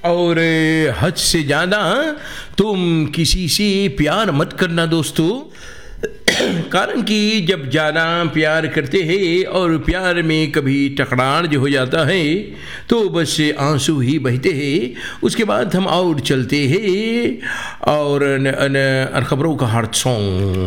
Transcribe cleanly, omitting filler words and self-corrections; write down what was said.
और हद से ज़्यादा तुम किसी से प्यार मत करना दोस्तों, कारण कि जब ज़्यादा प्यार करते हैं और प्यार में कभी टकरार जो हो जाता है तो बस आंसू ही बहते हैं। उसके बाद हम और चलते हैं और खबरों का हार्ट सॉन्ग।